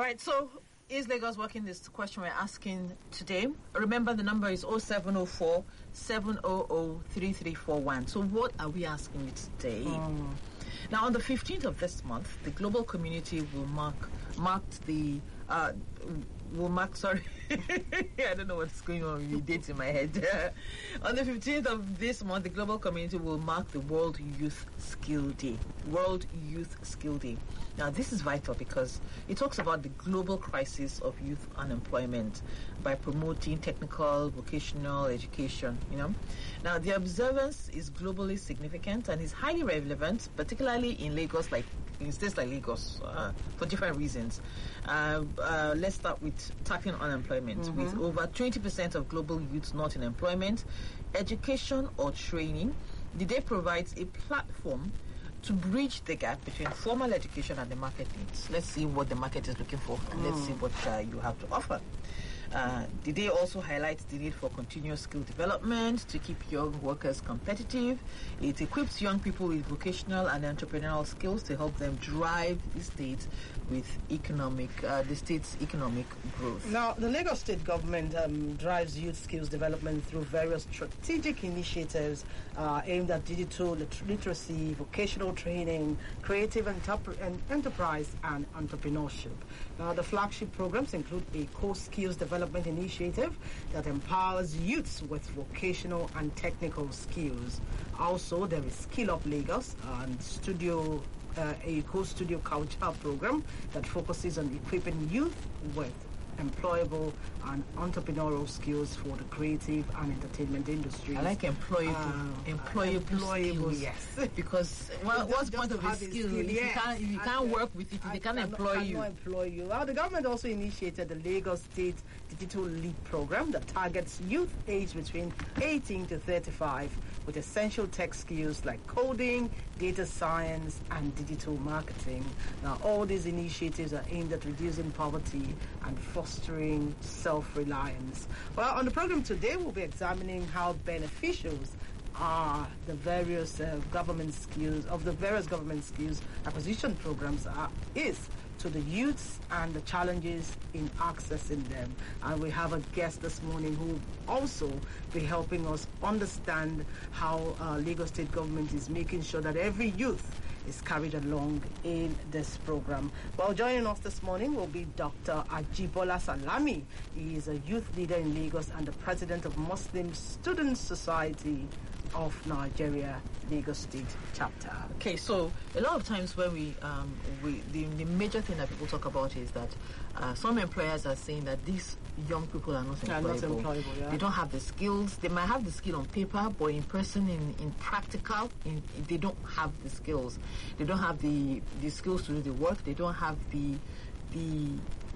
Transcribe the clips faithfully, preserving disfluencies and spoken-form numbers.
right, so is Lagos working? This question we're asking today. Remember, the number is oh seven oh four, seven hundred, three three four one. So what are we asking you today? Mm. Now, on the fifteenth of this month, the global community will mark marked the uh, will mark. Sorry, I don't know what's going on with the dates in my head. On the fifteenth of this month, the global community will mark the World Youth Skill Day. World Youth Skill Day. Now, this is vital because it talks about the global crisis of youth unemployment by promoting technical, vocational education, you know. Now, the observance is globally significant and is highly relevant, particularly in Lagos, like in states like Lagos, uh, for different reasons. Uh, uh, let's start with tackling unemployment. Mm-hmm. With over twenty percent of global youth not in employment, education or training, the day provides a platform to bridge the gap between formal education and the market needs. Let's see what the market is looking for, and mm. let's see what uh, you have to offer. Uh, the day also highlights the need for continuous skill development to keep young workers competitive. It equips young people with vocational and entrepreneurial skills to help them drive the state with economic, uh, the state's economic growth. Now, the Lagos State government um, drives youth skills development through various strategic initiatives uh, aimed at digital lit- literacy, vocational training, creative enterp- and enterprise, and entrepreneurship. Now, the flagship programs include a core skills development initiative that empowers youths with vocational and technical skills. Also, there is Skill Up Lagos and Studio, uh, a co-studio culture program that focuses on equipping youth with employable and entrepreneurial skills for the creative and entertainment industries. I like employable, uh, employable, employable skills. Yes, because well, what's the point of a skill? skill if, yes. you can't, if you can't work with it, if they can't employ you. employ you. Well, the government also initiated the Lagos State Digital Leap Program that targets youth aged between eighteen to thirty-five with essential tech skills like coding, data science, and digital marketing. Now, all these initiatives are aimed at reducing poverty and fostering self-reliance. Well, on the program today, we'll be examining how beneficials are the various uh, government skills, of the various government skills acquisition programs are, is to the youths and the challenges in accessing them. And we have a guest this morning who will also be helping us understand how uh, Lagos State government is making sure that every youth is carried along in this program. Well, joining us this morning will be Doctor Ajibola Salami. He is a youth leader in Lagos and the president of Muslim Student Society of Nigeria, Lagos State chapter. Okay, so a lot of times when we, um, we the, the major thing that people talk about is that uh, some employers are saying that these young people are not employable. Not employable yeah. They don't have the skills. They might have the skill on paper, but in person, in, in practical, in, they don't have the skills. They don't have the, the skills to do the work. They don't have the the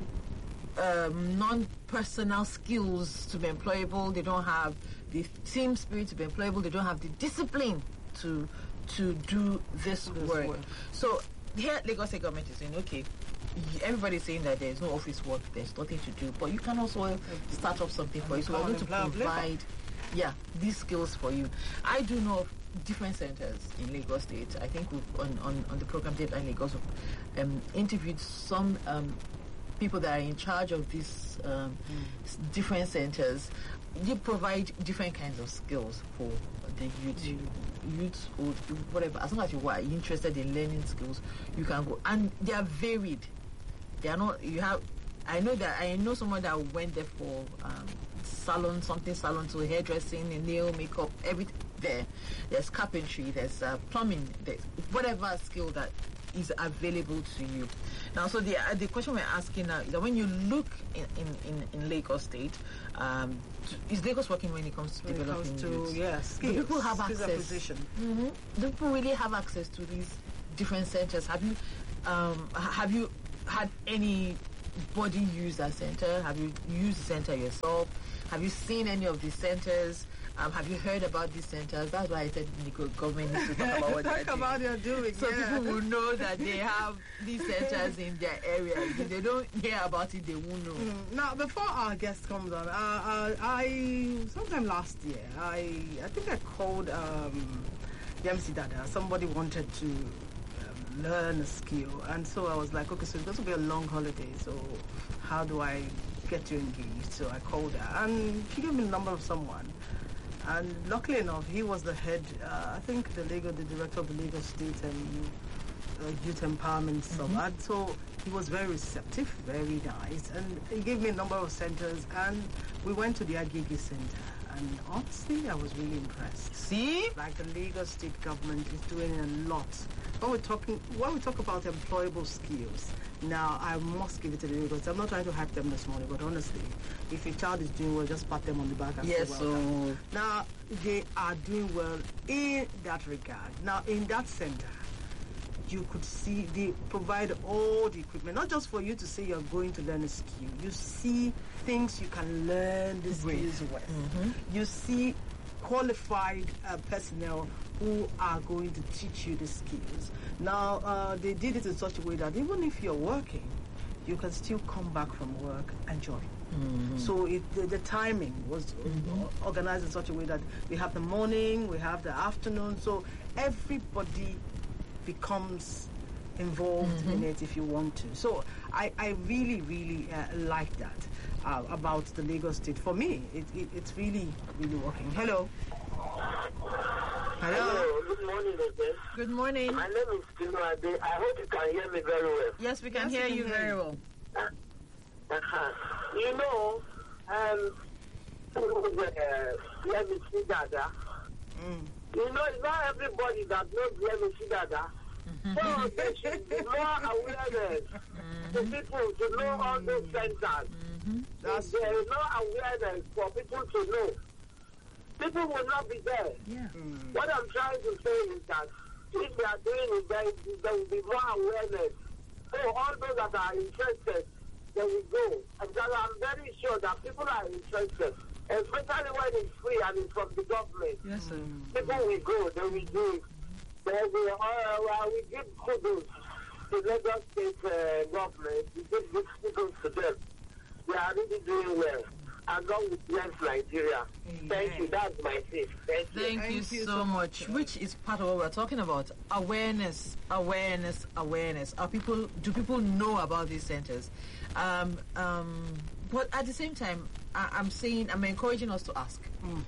um, non-personal skills to be employable. They don't have the team spirit to be employable. They don't have the discipline to to do this, this work. work. So here, Lagos State government is saying, okay, everybody's saying that there's no office work, there's nothing to do, but you can also start up something for you. So we're going to provide, yeah, these skills for you. I do know of different centers in Lagos State. I think we've on on, on the program Deadline Lagos, we've um, interviewed some um, people that are in charge of these um, mm. different centers. They provide different kinds of skills for the youth, mm. youth or whatever. As long as you are interested in learning skills, you can go, and they are varied. They are not. You have. I know that I know someone that went there for um, salon, something salon, to hairdressing, nail, makeup, everything. There, there's carpentry, there's uh, plumbing, there's whatever skill that is available to you. Now, so the uh, the question we're asking now is that when you look in, in, in, in Lagos State, um, is Lagos working when it comes to when developing it comes to, yeah, skills, do people have skills access? Acquisition. Mm-hmm. Do people really have access to these different centers? Have you um, have you had anybody use that center? Have you used the center yourself? Have you seen any of these centers? Um, have you heard about these centers? That's why I said the government needs to talk about what talk they're doing. about they're doing. So yeah. people will know that they have these centers in their area. If they don't hear about it, they won't know. Mm. Now, before our guest comes on, uh, uh, I sometime last year, I I think I called um, Yemsi Dada. Somebody wanted to um, learn a skill. And so I was like, okay, so it's going to be a long holiday. So how do I get you engaged? So I called her, and she gave me the number of someone. And luckily enough, he was the head, uh, I think the Lagos, the director of the Lagos State and uh, Youth Empowerment Summit. Mm-hmm. So he was very receptive, very nice. And he gave me a number of centers, and we went to the Agege Center. And honestly, I was really impressed. See? Like the Lagos State government is doing a lot. When we're talking, when we talk about employable skills, now I must give it to the Lagos. I'm not trying to hype them this morning, but honestly, if your child is doing well, just pat them on the back and yes, say welcome. So now they are doing well in that regard. Now in that center, you could see they provide all the equipment, not just for you to say you're going to learn a skill. You see things you can learn the skills with. Mm-hmm. You see qualified uh, personnel who are going to teach you the skills. Now, uh, they did it in such a way that even if you're working, you can still come back from work and join. Mm-hmm. So it, the, the timing was mm-hmm. organized in such a way that we have the morning, we have the afternoon, so everybody becomes involved mm-hmm. in it if you want to. So I, I really, really uh, like that uh, about the Lagos State. For me, it, it, it's really, really working. Hello. Hello. Hello. Good morning, again. Good morning. My name is Tino Ade. I hope you can hear me very well. Yes, we can yes, hear we can you hear very you. well. Uh, uh-huh. You know, um, uh, let me see Dada. Mm. You know, it's not everybody that knows let me see Dada. Mm-hmm. So there should be more awareness mm-hmm. to people to know mm-hmm. all those centers. Mm-hmm. If there is no awareness for people to know, people will not be there. Yeah. Mm. What I'm trying to say is that if they are doing it, there, there will be more awareness. So all those that are interested, they will go. And that I'm very sure that people are interested, especially when it's free and it's from the government. Yes, sir. People will go, they will do it. They will, uh, well, we give kudos to Lagos State uh, government. We give big kudos to them. They are really doing well. And God will bless Nigeria. Amen. Thank you. That's my tip. Thank you. Thank, Thank you, you so much. much. Which is part of what we're talking about. Awareness, awareness, awareness. Are people? Do people know about these centers? Um, um, but at the same time, I, I'm saying, I'm encouraging us to ask, mm.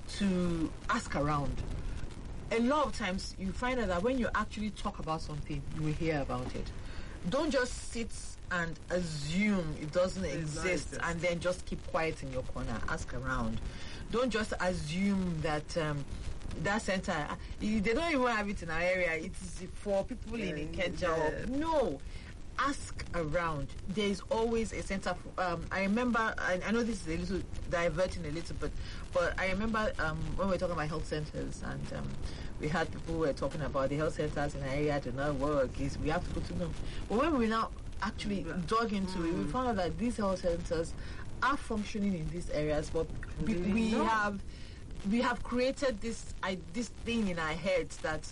to ask around. A lot of times, you find out that when you actually talk about something, you will hear about it. Don't just sit and assume it doesn't exist and then just keep quiet in your corner. Ask around. Don't just assume that um, that center, uh, they don't even have it in our area. It's for people yeah, in Ikeja. Yeah. No. Ask around. There is always a center. For, um, I remember, I, I know this is a little diverting a little bit, but I remember um, when we were talking about health centers and um, we had people who were talking about the health centers in our area do not work. Is we have to go to them. But when we now actually dug into mm. it, we found out that these health centers are functioning in these areas, but we, we have we have created this I, this thing in our heads that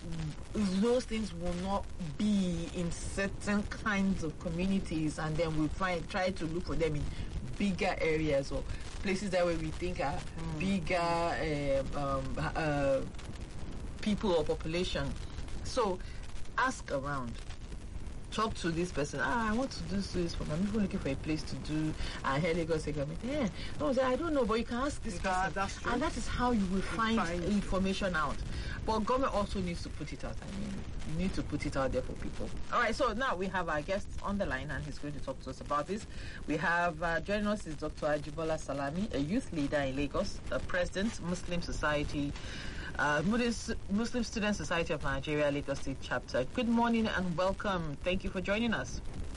those things will not be in certain kinds of communities, and then we find try to look for them in bigger areas or places that way we think are mm. bigger um, um, uh, people or population. So ask around. Talk to this person. Ah, I want to do this for me. I'm even looking for a place to do. I heard Lagos State government. Yeah, no, I don't know, but you can ask this yeah, person. That's true. And that is how you will find, find information out. But government also needs to put it out. I mean, you need to put it out there for people. All right, so now we have our guest on the line, and he's going to talk to us about this. We have uh, joining us is Doctor Ajibola Salami, a youth leader in Lagos, a president, Muslim Society. Uh, Muslim Student Society of Nigeria, Lagos State Chapter. Good morning and welcome. Thank you for joining us.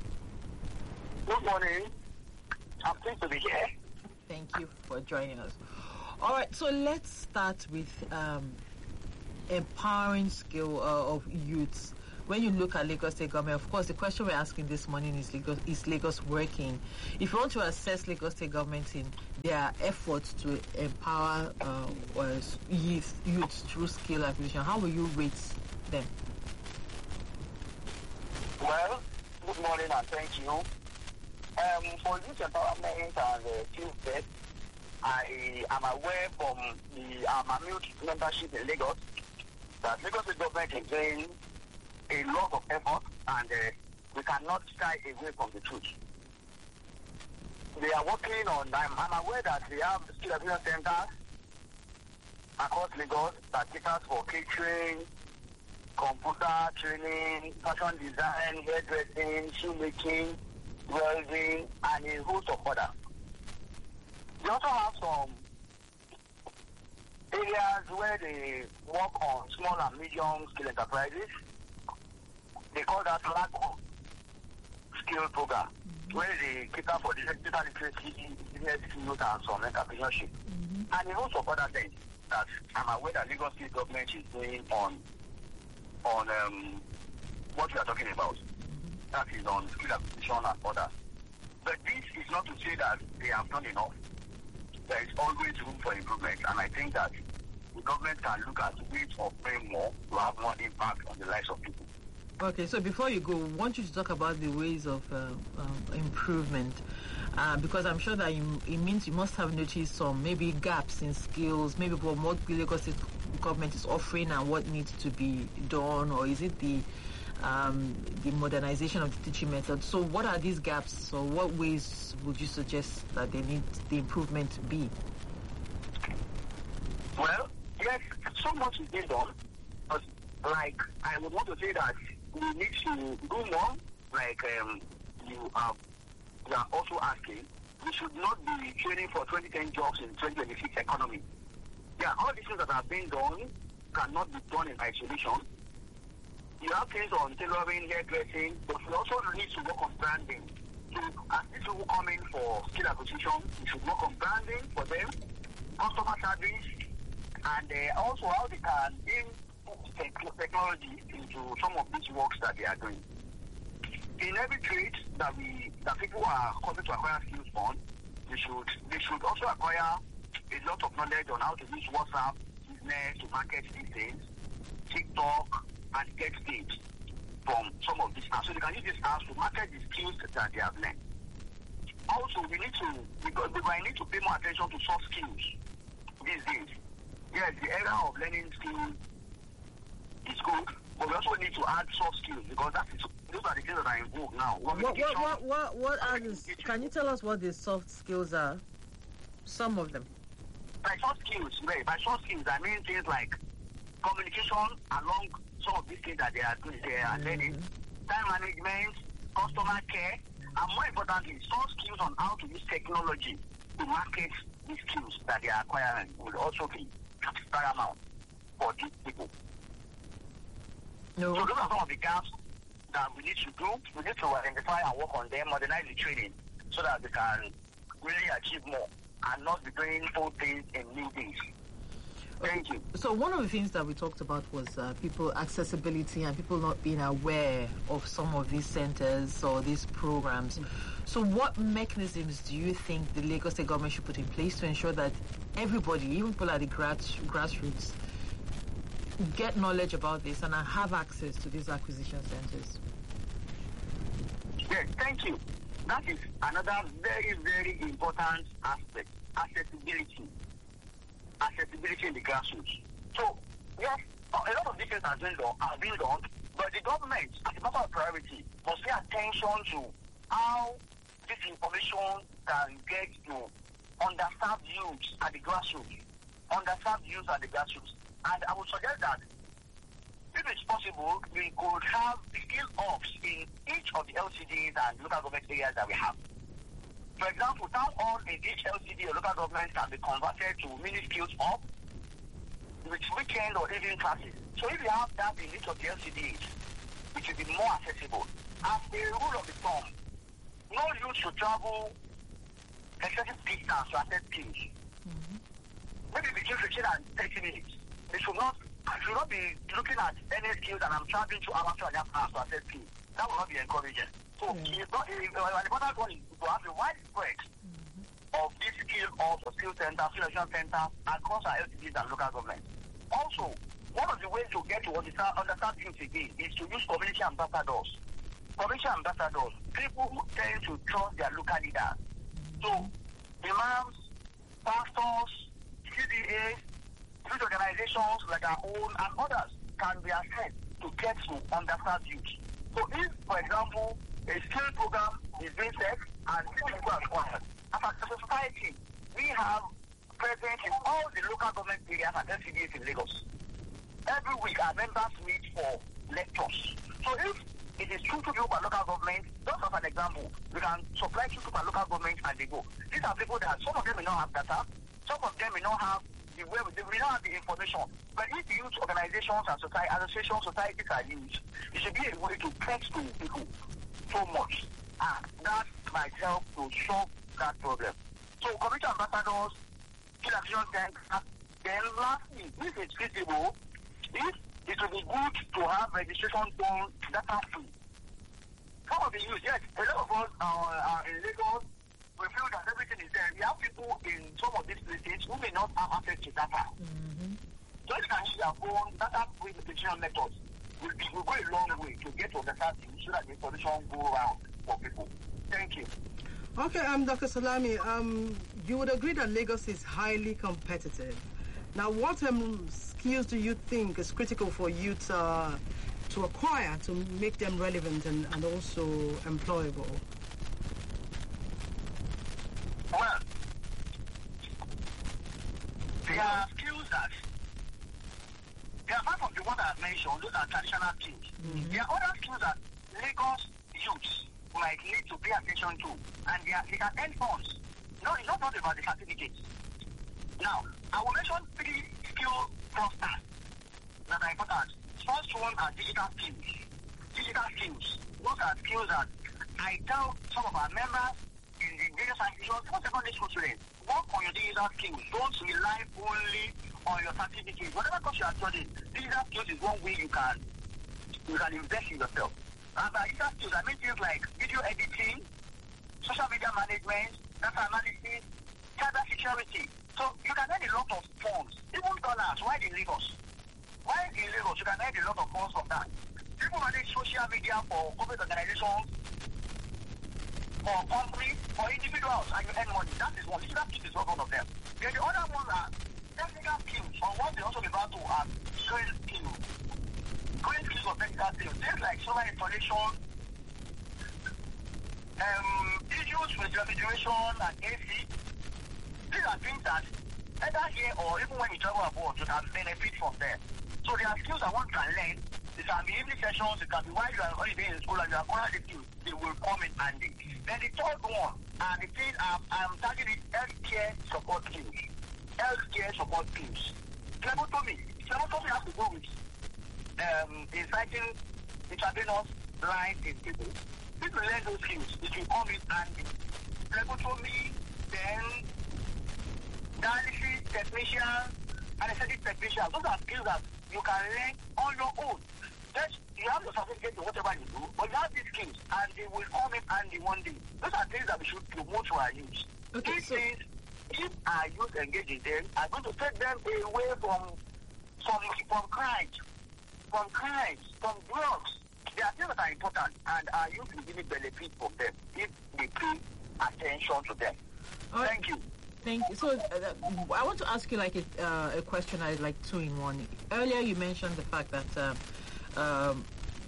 Good morning. I'm pleased to be here. Thank you for joining us. All right, so let's start with um, empowering skill uh, of youths. When you look at Lagos State government, of course, the question we're asking this morning is Lagos, is Lagos working? If you want to assess Lagos State government in their efforts to empower uh, youth, youth through skill acquisition, how will you rate them? Well, good morning and thank you. Um, for youth empowerment and uh, skill set, I am aware from the um, Amute membership in Lagos that Lagos State government is doing a lot of effort, and uh, we cannot shy away from the truth. They are working on, I'm, I'm aware that they have skill acquisition centers across Lagos that caters for catering, computer training, fashion design, hairdressing, shoemaking, welding, and a host of others. They also have some areas where they work on small and medium scale enterprises. They call that lack of skill program, mm-hmm. where they cater for the digital literacy, business skills, and some entrepreneurship. Mm-hmm. And a host of other things that I'm aware that Lagos State government is doing on on um, what we are talking about. Mm-hmm. That is on skill acquisition and others. But this is not to say that they have done enough. There is always room for improvement, and I think that the government can look at ways of doing more to have more impact on the lives of people. Okay, so before you go, I want you to talk about the ways of uh, um, improvement, uh, because I'm sure that you, it means you must have noticed some maybe gaps in skills, maybe what the Lagos State government is offering and what needs to be done, or is it the um, the modernization of the teaching method? So what are these gaps, or what ways would you suggest that they need the improvement to be? Well, yes, so much is being done, but like I would want to say that we need to do more, like um, you, are, you are also asking. We should not be training for twenty ten jobs in twenty twenty-six economy. Yeah, all these things that are being done cannot be done in isolation. You have things on tailoring, hairdressing, but we also need to work on branding. So as people who come in for skill acquisition, we should work on branding for them, customer service, and uh, also how they can input technology into some of these works that they are doing. In every trade that we that people are coming to acquire skills on, they should they should also acquire a lot of knowledge on how to use WhatsApp business to market these things, TikTok, and get paid from some of these apps. So they can use these apps to market the skills that they have learned. Also, we need to because we might need to pay more attention to soft skills these days. Yes, the era of learning skills is good, but we also need to add soft skills because that is those are the things that are in vogue now. What what what what, what are the, can you tell us what the soft skills are? Some of them. By soft skills, right? By soft skills, I mean things like communication along some of these things that they are doing, they are mm-hmm. learning, time management, customer care, and more importantly, soft skills on how to use technology to market these skills that they are acquiring will also be paramount for these people. No. So those are some of the gaps that we need to do. We need to identify and work on them, modernize the training so that we can really achieve more and not be doing old things in new things. Thank you. So one of the things that we talked about was uh, people accessibility and people not being aware of some of these centers or these programs. Mm-hmm. So what mechanisms do you think the Lagos State government should put in place to ensure that everybody, even people at the grass, grassroots, get knowledge about this and have access to these acquisition centers? Yes, thank you. That is another very, very important aspect, accessibility. Accessibility in the grassroots. So, yes, a lot of these things are being done, are being done, but the government, as a matter of priority, must pay attention to how this information can get to underserved youths at the grassroots. Underserved youths at the grassroots. And I would suggest that if it's possible, we could have skill ops in each of the L C Ds and local government areas that we have. For example, town hall in each L C D or local government can be converted to mini skills up with weekend or evening classes. So if you have that in each of the L C Ds, it will be more accessible. As a rule of the thumb, no youth should travel excessive distance to access skills. Mm-hmm. Maybe between fifteen and thirty minutes. They should not, I should not be looking at any skills and I'm traveling two hours to an hour to access skills. That will not be encouraging. So mm-hmm. it's not, an important one is to have a widespread mm-hmm. of these skill of skill centers, selection centers across our L C Ds and local government. Also, one of the ways to get to understand, understand youth again is to use community ambassadors. Community ambassadors, people who tend to trust their local leaders. Mm-hmm. So, imams, pastors, C D As, youth organizations like our own and others can be assessed to get to underserved youth. So if, for example, a skill program is being set and people are required, as a society, we have present in all the local government areas and L C D S in Lagos. Every week, our members meet for lectures. So if it is two people per local government, just as an example, we can supply two people per local government and they go. These are people that some of them may not have data, some of them may not have the way, they may not have the information. But if youth organizations and society, association societies are used, it should be a way to text to people so much. And that might help to solve that problem. So community ambassadors, skill acquisition centers, then lastly, if it's feasible, if it would be good to have registration done data free. Some of the youth, yes, a lot of us are, are in Lagos, we feel that everything is there. We have people in some of these places who may not have access to data. Mm-hmm. So if you can use their own data free registration methods, will be will go a long way to get to understand things so that the information go around for people. Thank you. Okay, um, Doctor Salami, um, you would agree that Lagos is highly competitive. Now, what um, skills do you think is critical for youth uh, to acquire to make them relevant and, and also employable? Well, there are skills that, there are apart from the one that I mentioned, those are traditional skills. Mm-hmm. There are other skills that Lagos youths might need to pay attention to, and they, are, they can earn funds. No, it's not about the certificates. Now, I will mention three skill clusters that are important. First one are digital skills. Digital skills. Those are skills that I tell some of our members in the various institutions, even secondary school students, work on your digital skills. Don't rely only on your certificates. Whatever course you are studying, digital skills is one way you can you can invest in yourself. And by digital skills, I mean things like video editing, social media management, data analysis, cyber security. So you can earn a lot of funds, even dollars. Why in Lagos? Why in Lagos? You can earn a lot of funds from that. People manage social media for corporate organizations, for companies, for individuals, and you earn money. That is one. Digital skills is not one of them. Then the other ones are technical skills, or what they also refer to as green skills. Green skills or technical skills. Things like solar installation, um, issues with refrigeration and A C. These are things that either here or even when you travel abroad, you can benefit from them. So there are skills that one can learn. It can be evening sessions, it can be while you are holiday in school and you are acquiring the skills, they will come in handy. Then the third one, and the thing I'm, I'm targeting healthcare support skills. Healthcare support skills. Phlebotomy. Phlebotomy has to go with um, inciting intravenous lines in people. If you learn those skills, it will come in handy. Phlebotomy, then dialysis technician, anesthetic technician. Those are skills that you can learn on your own. Just, you have your certificate in whatever you do, but you have these skills, and they will come in handy one day. Those are things that we should promote to our youth. Okay, these so things, if our youth engage in them, are going to take them away from from from crimes, from crimes, from drugs. There are things that are important, and our youth will really benefit from them if we pay attention to them. All right. Thank you. Thank you. So uh, I want to ask you like a, uh, a question I like two in one. Earlier you mentioned the fact that uh, um,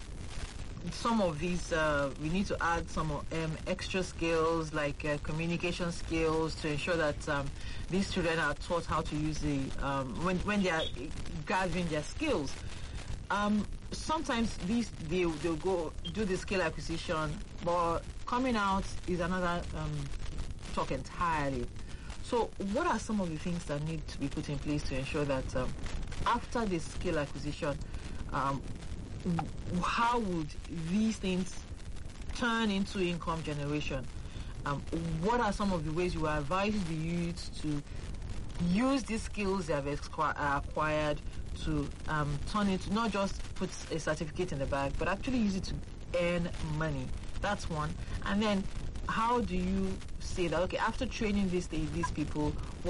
some of these, uh, we need to add some um, extra skills like uh, communication skills to ensure that um, these children are taught how to use the, um, when, when they are gathering their skills. Um, sometimes these, they, they'll go do the skill acquisition, but coming out is another um, talk entirely. So what are some of the things that need to be put in place to ensure that um, after the skill acquisition, um, how would these things turn into income generation? Um, what are some of the ways you advise the youth to use these skills they have acquired to um, turn into not just put a certificate in the bag, but actually use it to earn money? That's one. And then how do you say that, okay, after training these these people,